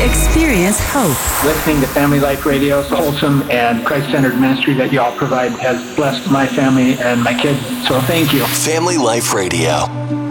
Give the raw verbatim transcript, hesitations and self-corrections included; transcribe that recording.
Experience hope. Listening to Family Life Radio's wholesome and Christ-centered ministry that y'all provide has blessed my family and my kids. So thank you. Family Life Radio.